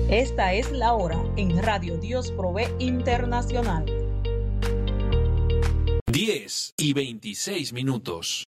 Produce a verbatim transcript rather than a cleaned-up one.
Esta es la hora en Radio Dios Provee Internacional. diez y veintiséis minutos.